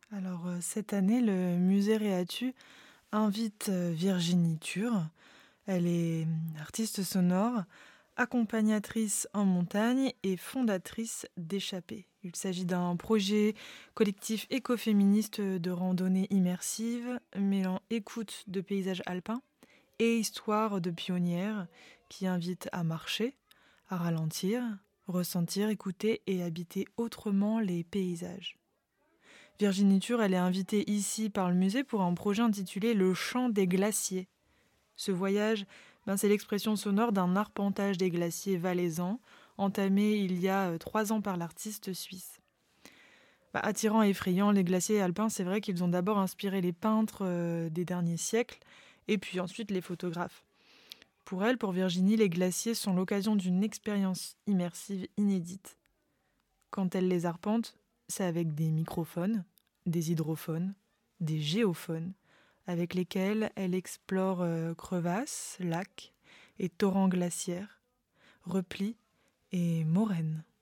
Alors, cette année, le musée Réatu invite Virginie Tur. Elle est artiste sonore, accompagnatrice en montagne et fondatrice d'Échappée. Il s'agit d'un projet collectif écoféministe de randonnée immersive, mêlant écoute de paysages alpins et histoire de pionnières qui invite à marcher, à ralentir, ressentir, écouter et habiter autrement les paysages. Virginie Tur, elle est invitée ici par le musée pour un projet intitulé Le Chant des glaciers. Ce voyage, c'est l'expression sonore d'un arpentage des glaciers valaisans, entamé il y a 3 ans par l'artiste suisse. Attirants et effrayants, les glaciers alpins, c'est vrai qu'ils ont d'abord inspiré les peintres des derniers siècles, et puis ensuite les photographes. Pour elle, pour Virginie, les glaciers sont l'occasion d'une expérience immersive inédite. Quand elle les arpente, c'est avec des microphones, des hydrophones, des géophones, avec lesquels elle explore crevasses, lacs et torrents glaciaires, replis et moraines.